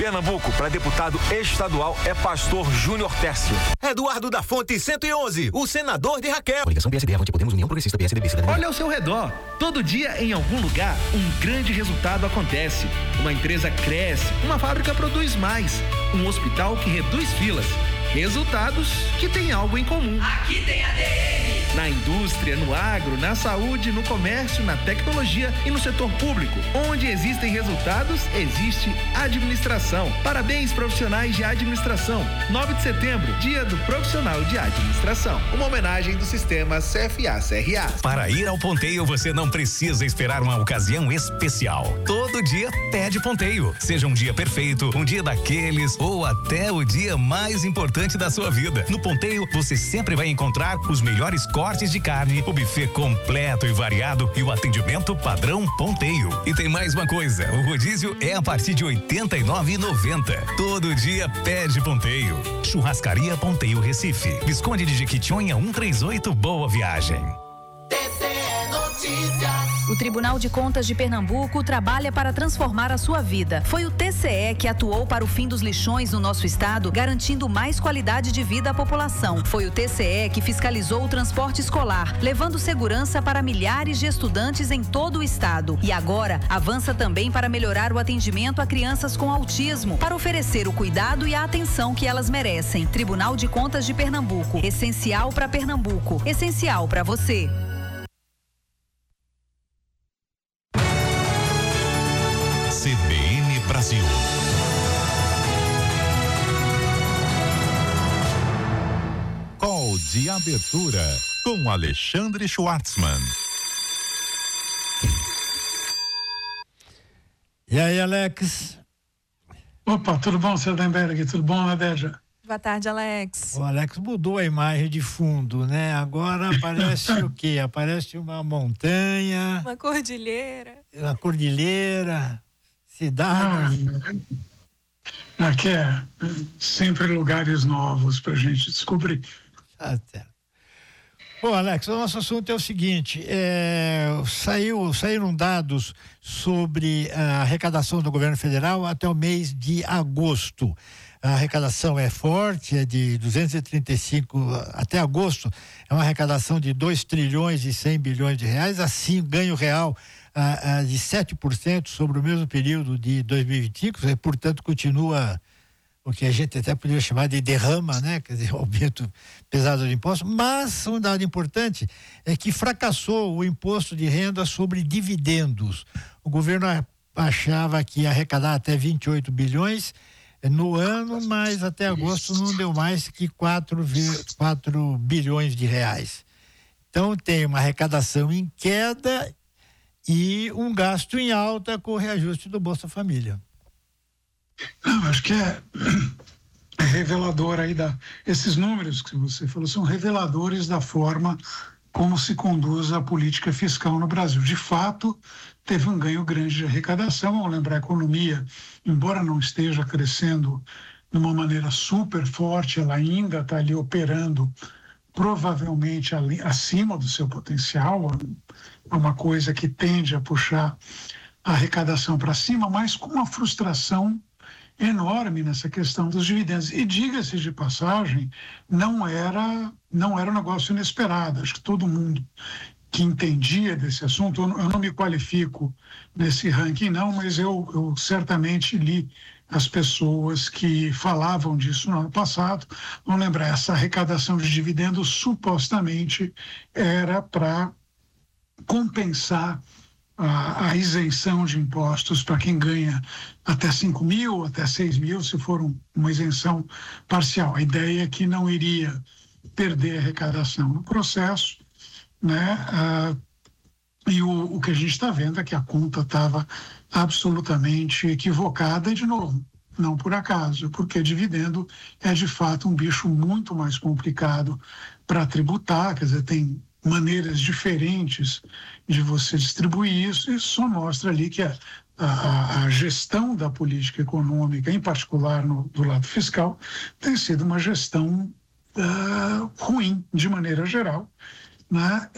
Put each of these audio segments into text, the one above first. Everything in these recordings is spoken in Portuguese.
Pernambuco, para deputado estadual, é Pastor Júnior Tércio. Eduardo da Fonte 111, o senador de Raquel. Coligação PSD, Avante Podemos, União Progressista, PSDB, Cidadania. Olha ao seu redor. Todo dia, em algum lugar, um grande resultado acontece. Uma empresa cresce, uma fábrica produz mais, um hospital que reduz filas. Resultados que têm algo em comum. Aqui tem ADM. Na indústria, no agro, na saúde, no comércio, na tecnologia e no setor público. Onde existem resultados, existe administração. Parabéns, profissionais de administração. 9 de setembro, Dia do Profissional de Administração. Uma homenagem do sistema CFA-CRA. Para ir ao ponteio, você não precisa esperar uma ocasião especial. Todo dia pede ponteio. Seja um dia perfeito, um dia daqueles ou até o dia mais importante da sua vida. No ponteio, você sempre vai encontrar os melhores cortes de carne, o buffet completo e variado e o atendimento padrão ponteio. E tem mais uma coisa, o rodízio é a partir de R$ 89,90. Todo dia pede ponteio. Churrascaria Ponteio Recife. Visconde de Jequitinhonha 138, boa viagem. TCE Notícias. O Tribunal de Contas de Pernambuco trabalha para transformar a sua vida. Foi o TCE que atuou para o fim dos lixões no nosso estado, garantindo mais qualidade de vida à população. Foi o TCE que fiscalizou o transporte escolar, levando segurança para milhares de estudantes em todo o estado. E agora avança também para melhorar o atendimento a crianças com autismo, para oferecer o cuidado e a atenção que elas merecem. Tribunal de Contas de Pernambuco. Essencial para Pernambuco. Essencial para você. CBN Brasil. Call de abertura com Alexandre Schwartzman. E aí, Alex? Opa, tudo bom, Sildenberg? Tudo bom, Nadeja? Boa tarde, Alex. O Alex mudou a imagem de fundo, né? Agora aparece o quê? Aparece uma montanha. Uma cordilheira. Uma cordilheira. Cidade. Aqui é sempre lugares novos pra gente descobrir. Bom, Alex, o nosso assunto é o seguinte, saíram dados sobre a arrecadação do governo federal até o mês de agosto. A arrecadação é forte, é de 235, até agosto, é uma arrecadação de 2 trilhões e 100 bilhões de reais, assim, ganho real de 7% sobre o mesmo período de 2025, e, portanto, continua o que a gente até poderia chamar de derrama, né? Quer dizer, aumento pesado de impostos, mas um dado importante é que fracassou o imposto de renda sobre dividendos. O governo achava que ia arrecadar até 28 bilhões no ano, mas até agosto não deu mais que 4 bilhões de reais. Então tem uma arrecadação em queda e um gasto em alta com o reajuste do Bolsa Família. Não, acho que é revelador aí esses números que você falou são reveladores da forma como se conduz a política fiscal no Brasil. De fato, teve um ganho grande de arrecadação. Vamos lembrar, a economia, embora não esteja crescendo de uma maneira super forte, ela ainda está ali operando provavelmente acima do seu potencial. É uma coisa que tende a puxar a arrecadação para cima, mas com uma frustração enorme nessa questão dos dividendos. E diga-se de passagem, não era um negócio inesperado. Acho que todo mundo que entendia desse assunto, eu não me qualifico nesse ranking não, mas eu certamente li as pessoas que falavam disso no ano passado. Vamos lembrar, essa arrecadação de dividendos supostamente era para compensar a isenção de impostos para quem ganha até 5 mil, até 6 mil, se for uma isenção parcial. A ideia é que não iria perder a arrecadação no processo, né? E o que a gente está vendo é que a conta estava absolutamente equivocada, e de novo, não por acaso, porque dividendo é de fato um bicho muito mais complicado para tributar, quer dizer, tem maneiras diferentes de você distribuir isso, e só mostra ali que a gestão da política econômica, em particular do lado fiscal, tem sido uma gestão ruim, de maneira geral, né?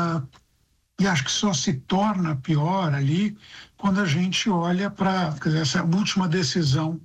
E acho que só se torna pior ali quando a gente olha para essa última decisão